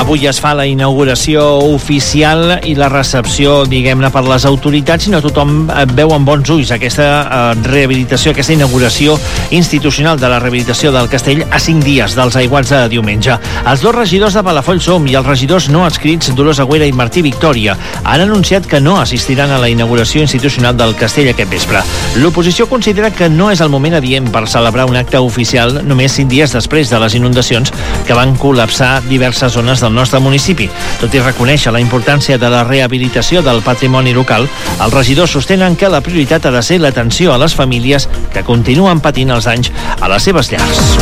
Avui es fa la inauguració oficial i la recepció, diguem-ne, per les autoritats, i no tothom veu amb bons ulls aquesta rehabilitació, aquesta inauguració institucional de la rehabilitació del castell a 5 dies dels aiguats de diumenge. Els dos regidors de Palafolls-Som i els regidors no adscrits Dolors Agüera i Martí Victòria han anunciat que no assistiran a la inauguració institucional del castell aquest vespre. L'oposició considera que no és el moment adient per celebrar un acte oficial només 5 dies després de les inundacions que van col·lapsar diverses zones del nostre municipi. Tot i reconèixer la importància de la rehabilitació del patrimoni local, els regidors sostenen que la prioritat ha de ser l'atenció a les famílies que continuen patint els danys a les seves llars.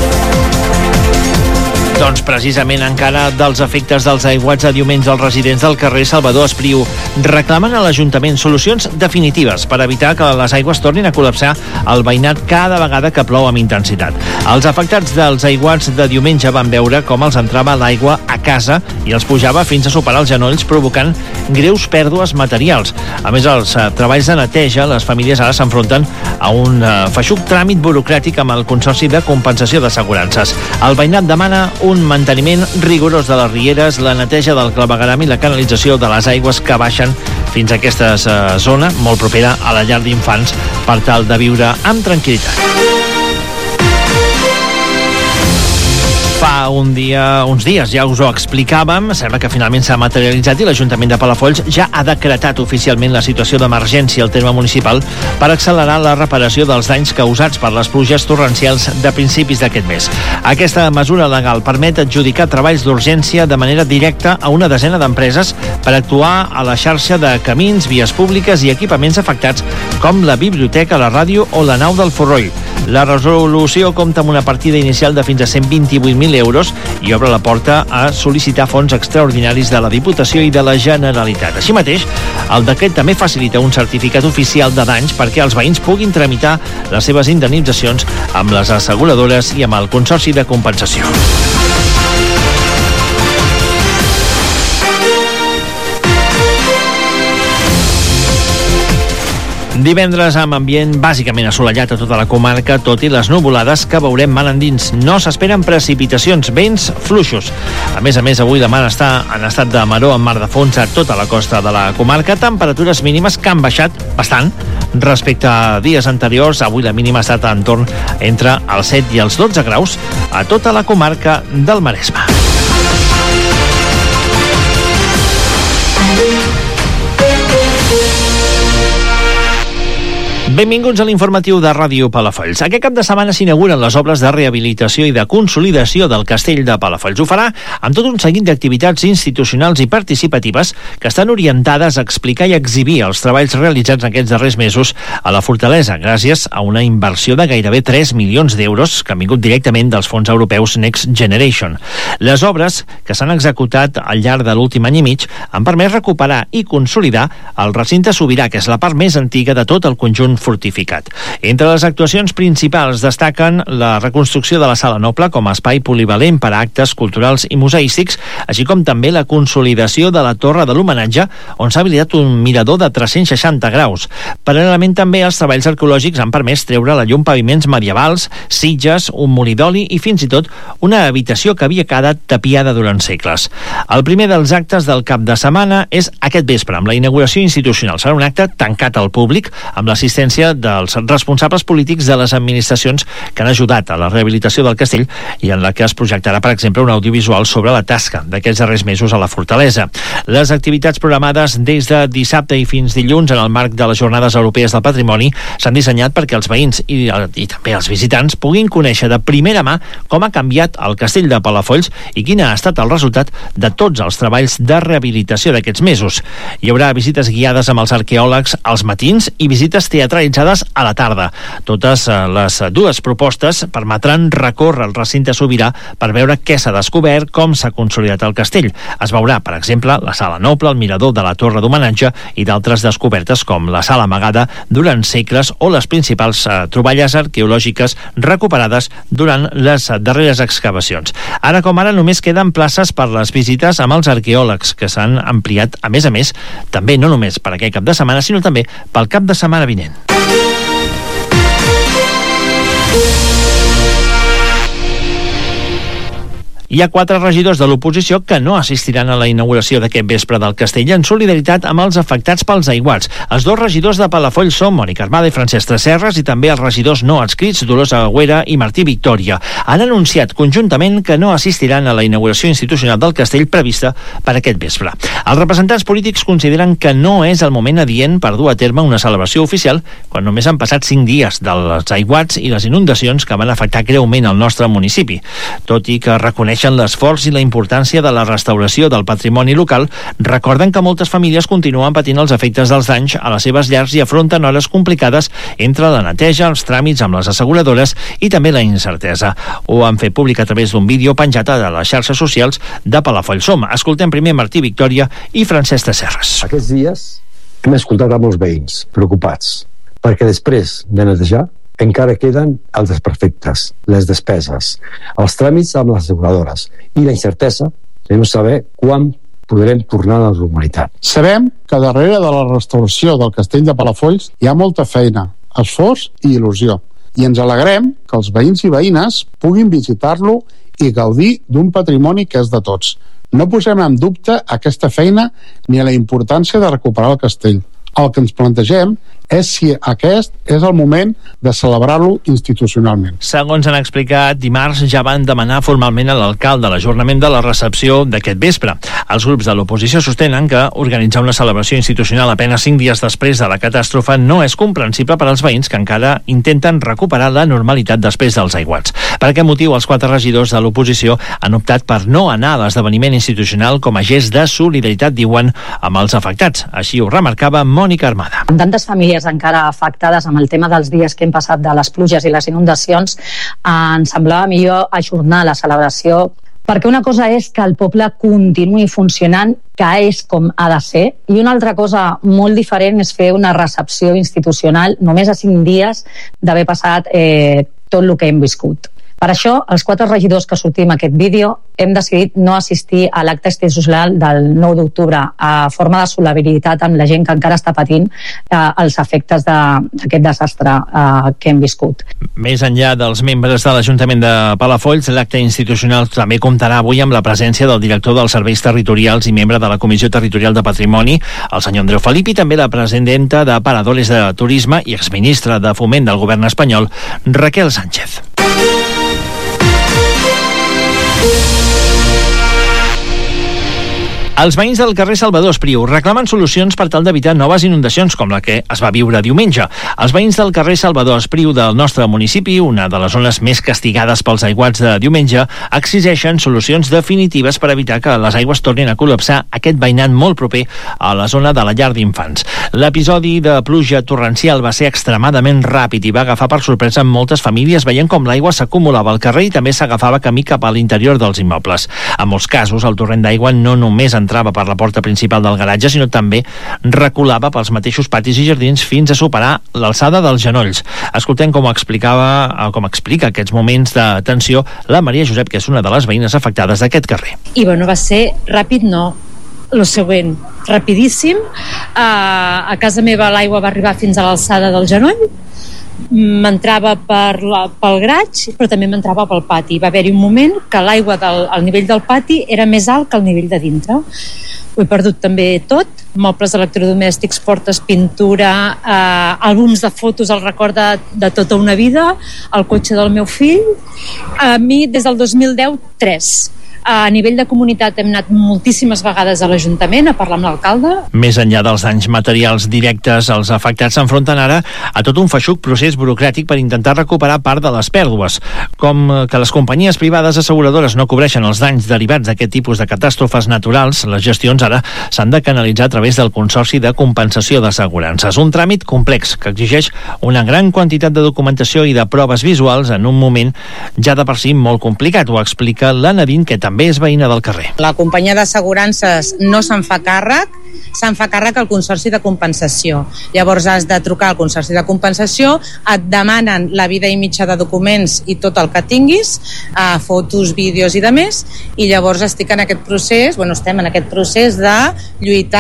Doncs precisament encara dels efectes dels aiguats de diumenge, els residents del carrer Salvador Espriu reclamen a l'Ajuntament solucions definitives per evitar que les aigües tornin a col·lapsar el veïnat cada vegada que plou amb intensitat. Els afectats dels aiguats de diumenge van veure com els entrava l'aigua a casa i els pujava fins a superar els genolls, provocant greus pèrdues materials. A més, els treballs de neteja, les famílies ara s'enfronten a un feixuc tràmit burocràtic amb el Consorci de Compensació d'Assegurances. El veïnat demana un manteniment rigorós de les rieres, la neteja del clavegueram i la canalització de les aigües que baixen fins a aquesta zona molt propera a la llar d'infants per tal de viure amb tranquil·litat. Fa uns dies ja us ho explicàvem, sembla que finalment s'ha materialitzat i l'Ajuntament de Palafolls ja ha decretat oficialment la situació d'emergència al terme municipal per accelerar la reparació dels danys causats per les pluges torrencials de principis d'aquest mes. Aquesta mesura legal permet adjudicar treballs d'urgència de manera directa a una desena d'empreses per actuar a la xarxa de camins, vies públiques i equipaments afectats com la biblioteca, la ràdio o la nau del Forroll. La resolució compta amb una partida inicial de fins a 128.000 euros i obre la porta a sol·licitar fons extraordinaris de la Diputació i de la Generalitat. Així mateix, el decret també facilita un certificat oficial de danys perquè els veïns puguin tramitar les seves indemnitzacions amb les asseguradores i amb el Consorci de Compensació. Divendres amb ambient bàsicament assolellat a tota la comarca, tot i les nuvolades que veurem mal endins. No s'esperen precipitacions, vents fluixos. A més, avui la mar està en estat de maror amb mar de fons a tota la costa de la comarca. Temperatures mínimes que han baixat bastant respecte a dies anteriors. Avui la mínima ha estat entorn entre els 7 i els 12 graus a tota la comarca del Maresme. Benvinguts a l'informatiu de Ràdio Palafolls. Aquest cap de setmana s'inauguren les obres de rehabilitació i de consolidació del castell de Palafolls. Ho farà amb tot un seguit d'activitats institucionals i participatives que estan orientades a explicar i exhibir els treballs realitzats aquests darrers mesos a la fortalesa, gràcies a una inversió de gairebé 3 milions d'euros que han vingut directament dels fons europeus Next Generation. Les obres que s'han executat al llarg de l'últim any i mig han permès recuperar i consolidar el recinte sobirà, que és la part més antiga de tot el conjunt fortificat. Entre les actuacions principals destaquen la reconstrucció de la Sala Noble com a espai polivalent per a actes culturals i museístics, així com també la consolidació de la Torre de l'Homenatge, on s'ha habilitat un mirador de 360 graus. Paral·lelament també els treballs arqueològics han permès treure a la llum paviments medievals, sitges, un molí d'oli i fins i tot una habitació que havia quedat tapiada durant segles. El primer dels actes del cap de setmana és aquest vespre, amb la inauguració institucional. Serà un acte tancat al públic, amb l'assistència dels responsables polítics de les administracions que han ajudat a la rehabilitació del castell i en la que es projectarà, per exemple, un audiovisual sobre la tasca d'aquests darrers mesos a la fortalesa. Les activitats programades des de dissabte i fins dilluns en el marc de les Jornades Europees del Patrimoni s'han dissenyat perquè els veïns i també els visitants puguin conèixer de primera mà com ha canviat el castell de Palafolls i quin ha estat el resultat de tots els treballs de rehabilitació d'aquests mesos. Hi haurà visites guiades amb els arqueòlegs als matins i visites teatralitzades a la tarda. Totes les dues propostes permetran recórrer el recinte sobirà per veure què s'ha descobert, com s'ha consolidat el castell. Es veurà, per exemple, la Sala Noble, el mirador de la Torre d'Homenatge i d'altres descobertes com la Sala Amagada durant segles o les principals troballes arqueològiques recuperades durant les darreres excavacions. Ara com ara només queden places per les visites amb els arqueòlegs, que s'han ampliat, a més, també no només per aquest cap de setmana, sinó també pel cap de setmana vinent. Hi ha 4 regidors de l'oposició que no assistiran a la inauguració d'aquest vespre del castell en solidaritat amb els afectats pels aiguats. Els 2 regidors de Palafolls són Mònica Armada i Francesc Tresserras i també els regidors no adscrits Dolors Agüera i Martí Victòria. Han anunciat conjuntament que no assistiran a la inauguració institucional del castell prevista per aquest vespre. Els representants polítics consideren que no és el moment adient per dur a terme una celebració oficial quan només han passat 5 dies dels aiguats i les inundacions que van afectar greument el nostre municipi. Tot i que reconeixen l'esforç i la importància de la restauració del patrimoni local, recorden que moltes famílies continuen patint els efectes dels danys a les seves llars i afronten hores complicades entre la neteja, els tràmits amb les asseguradores i també la incertesa. Ho han fet públic a través d'un vídeo penjat a les xarxes socials de Palafolls Som. Escoltem primer Martí Victòria i Francesc Tresserras. Aquests dies hem escoltat a molts veïns preocupats perquè després de netejar encara queden els desperfectes, les despeses, els tràmits amb les asseguradores i la incertesa de no saber quan podrem tornar a la normalitat. Sabem que darrere de la restauració del castell de Palafolls hi ha molta feina, esforç i il·lusió. I ens alegrem que els veïns i veïnes puguin visitar-lo i gaudir d'un patrimoni que és de tots. No posem en dubte aquesta feina ni la importància de recuperar el castell. El que ens plantegem és si aquest és el moment de celebrar-lo institucionalment. Segons han explicat, dimarts ja van demanar formalment a l'alcalde l'ajornament de la recepció d'aquest vespre. Els grups de l'oposició sostenen que organitzar una celebració institucional apenas 5 dies després de la catàstrofe no és comprensible per als veïns que encara intenten recuperar la normalitat després dels aiguats. Per aquest motiu, els 4 regidors de l'oposició han optat per no anar a l'esdeveniment institucional com a gest de solidaritat, diuen, amb els afectats. Així ho remarcava Mònica Armada. Amb tantes famílies encara afectades amb el tema dels dies que hem passat de les pluges i les inundacions, ens semblava millor ajornar la celebració, perquè una cosa és que el poble continuï funcionant, que és com ha de ser, i una altra cosa molt diferent és fer una recepció institucional només a 5 dies d'haver passat tot el que hem viscut. Per això, els 4 regidors que sortim a aquest vídeo hem decidit no assistir a l'acte institucional del 9 d'octubre a forma de solidaritat amb la gent que encara està patint els efectes d'aquest desastre que hem viscut. Més enllà dels membres de l'Ajuntament de Palafolls, l'acte institucional també comptarà avui amb la presència del director dels serveis territorials i membre de la Comissió Territorial de Patrimoni, el senyor Andreu Felip, i també la presidenta de Paradores de Turisme i exministra de Foment del govern espanyol, Raquel Sánchez. Els veïns del carrer Salvador Espriu reclamen solucions per tal d'evitar noves inundacions com la que es va viure diumenge. Els veïns del carrer Salvador Espriu del nostre municipi, una de les zones més castigades pels aiguats de diumenge, exigeixen solucions definitives per evitar que les aigües tornin a col·lapsar aquest veïnat molt proper a la zona de la llar d'infants. L'episodi de pluja torrencial va ser extremadament ràpid i va agafar per sorpresa moltes famílies veient com l'aigua s'acumulava al carrer i també s'agafava camí cap a l'interior dels immobles. En molts casos, el torrent d'aigua no només entrava per la porta principal del garatge, sinó també reculava pels mateixos patis i jardins fins a superar l'alçada dels genolls. Escoltem com explica aquests moments de tensió la Maria Josep, que és una de les veïnes afectades d'aquest carrer. I va ser ràpid, no. Lo següent, rapidíssim. A casa meva l'aigua va arribar fins a l'alçada del genoll, m'entrava pel graig, però també m'entrava pel pati. Va haver-hi un moment que l'aigua al nivell del pati era més alt que el nivell de dintre. Ho he perdut també tot, mobles electrodomèstics, portes, pintura, àlbums de fotos, el record de tota una vida, el cotxe del meu fill. A mi, des del 2010, 3. A nivell de comunitat hem anat moltíssimes vegades a l'Ajuntament a parlar amb l'alcalde. Més enllà dels danys materials directes, els afectats s'enfronten ara a tot un feixuc procés burocràtic per intentar recuperar part de les pèrdues, com que les companyies privades asseguradores no cobreixen els danys derivats d'aquest tipus de catàstrofes naturals. Les gestions ara s'han de canalitzar a través del Consorci de Compensació d'Assegurances, un tràmit complex que exigeix una gran quantitat de documentació i de proves visuals en un moment ja de per si molt complicat. Ho explica l'Anadín, que també és veïna del carrer. La companyia d'assegurances no se'n fa càrrec al Consorci de Compensació. Llavors has de trucar al Consorci de Compensació, et demanen la vida i mitja de documents i tot el que tinguis, fotos, vídeos i demés, i llavors estem en aquest procés de lluitar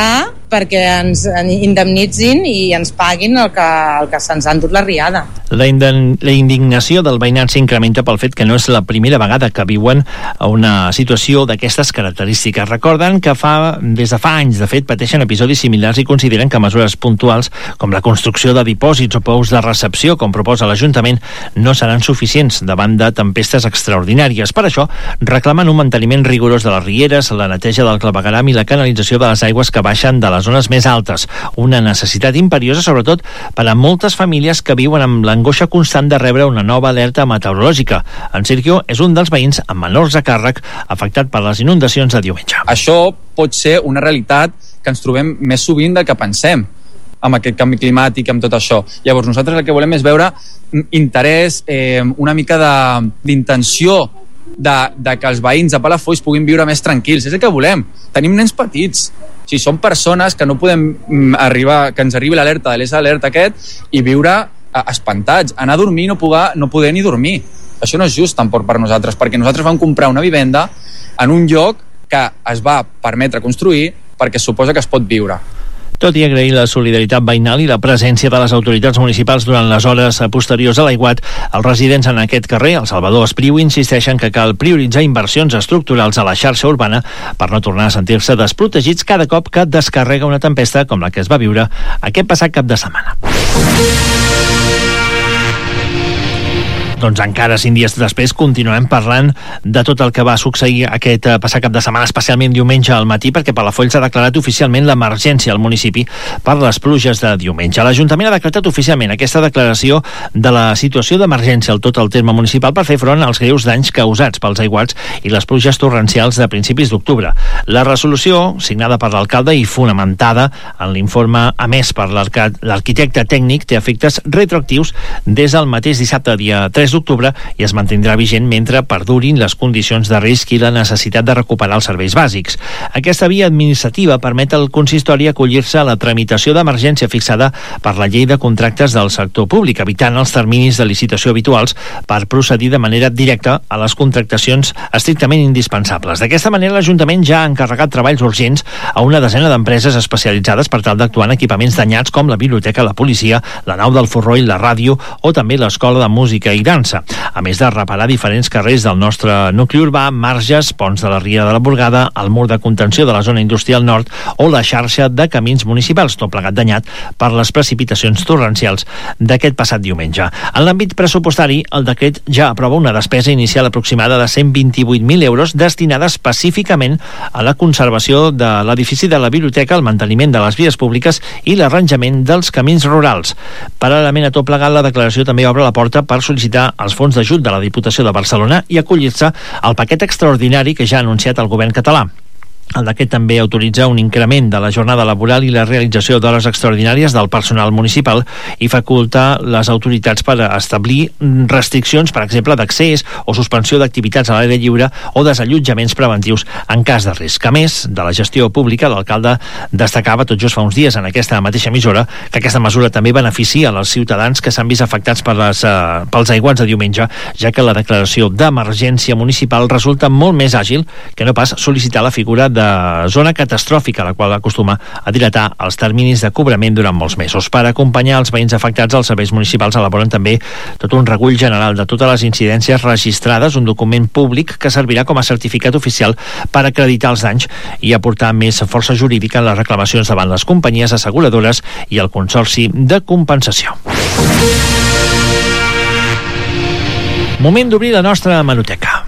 perquè ens indemnitzin i ens paguin el que se'ns ha endut la riada. La indignació del veïnat s'incrementa pel fet que no és la primera vegada que viuen una situació d'aquestes característiques. Recorden que des de fa anys, de fet, pateixen episodis similars i consideren que mesures puntuals com la construcció de dipòsits o pous de recepció, com proposa l'Ajuntament, no seran suficients davant de tempestes extraordinàries. Per això, reclamen un manteniment rigorós de les rieres, la neteja del clavegueram i la canalització de les aigües que baixen de les zones més altes. Una necessitat imperiosa, sobretot per a moltes famílies que viuen amb l'angoixa constant de rebre una nova alerta meteorològica. En Sergio és un dels veïns amb menors a càrrec afectat per les inundacions de diumenge. Això pot ser una realitat que ens trobem més sovint del que pensem amb aquest canvi climàtic, amb tot això. Llavors nosaltres el que volem és veure interès, una mica d'intenció de que els veïns de Palafolls puguin viure més tranquils. És el que volem. Tenim nens petits. Si són persones que no podem arribar, que ens arribi l'alerta de l'alerta aquest i viure espantats, anar a dormir i no poder ni dormir. Això no és just tampoc per nosaltres, perquè nosaltres vam comprar una vivenda en un lloc que es va permetre construir perquè suposa que es pot viure. Tot i agrair la solidaritat veïnal i la presència de les autoritats municipals durant les hores posteriors a l'aiguat, els residents en aquest carrer, el Salvador Espriu, insisteixen que cal prioritzar inversions estructurals a la xarxa urbana per no tornar a sentir-se desprotegits cada cop que descarrega una tempesta com la que es va viure aquest passat cap de setmana. Doncs encara 5 dies després continuem parlant de tot el que va succeir aquest passat cap de setmana, especialment diumenge al matí, perquè Palafolls ha declarat oficialment l'emergència al municipi per les pluges de diumenge. L'Ajuntament ha decretat oficialment aquesta declaració de la situació d'emergència al tot el terme municipal per fer front als greus danys causats pels aiguats i les pluges torrencials de principis d'octubre. La resolució, signada per l'alcalde i fonamentada en l'informe emès per l'arquitecte tècnic, té efectes retroactius des del mateix dissabte, dia 3 d'octubre, i es mantindrà vigent mentre perdurin les condicions de risc i la necessitat de recuperar els serveis bàsics. Aquesta via administrativa permet al consistori acollir-se a la tramitació d'emergència fixada per la llei de contractes del sector públic, evitant els terminis de licitació habituals per procedir de manera directa a les contractacions estrictament indispensables. D'aquesta manera, l'Ajuntament ja ha encarregat treballs urgents a una desena d'empreses especialitzades per tal d'actuar en equipaments danyats com la biblioteca, la policia, la nau del Forroll, la ràdio o també l'Escola de Música i Dansa, a més de reparar diferents carrers del nostre nucli urbà, marges, ponts de la Ria de la Burgada, el mur de contenció de la zona industrial nord o la xarxa de camins municipals, tot plegat danyat per les precipitacions torrencials d'aquest passat diumenge. En l'àmbit pressupostari, el decret ja aprova una despesa inicial aproximada de 128.000 euros destinada específicament a la conservació de l'edifici de la biblioteca, el manteniment de les vies públiques i l'arranjament dels camins rurals. Paral·lelament a tot plegat, la declaració també obre la porta per sol·licitar els fons d'ajut de la Diputació de Barcelona i acollir-se al paquet extraordinari que ja ha anunciat el govern català. El decret també autoritza un increment de la jornada laboral i la realització d'hores extraordinàries del personal municipal i faculta les autoritats per establir restriccions, per exemple, d'accés o suspensió d'activitats a l'aire lliure o desallotjaments preventius en cas de risc. A més de la gestió pública, l'alcalde destacava tot just fa uns dies en aquesta mateixa emissora que aquesta mesura també beneficia als ciutadans que s'han vist afectats pels aiguats de diumenge, ja que la declaració d'emergència municipal resulta molt més àgil que no pas sol·licitar la figura de zona catastròfica, la qual acostuma a dilatar els terminis de cobrament durant molts mesos. Per acompanyar els veïns afectats, els serveis municipals elaboren també tot un recull general de totes les incidències registrades, un document públic que servirà com a certificat oficial per acreditar els danys i aportar més força jurídica en les reclamacions davant les companyies asseguradores i el Consorci de Compensació. Moment d'obrir la nostra hemeroteca.